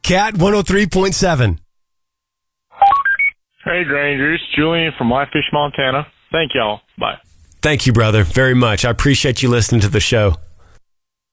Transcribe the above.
Cat 103.7. Hey, Grangers. Julian from Whitefish, Montana. Thank y'all. Bye. Thank you, brother, very much. I appreciate you listening to the show.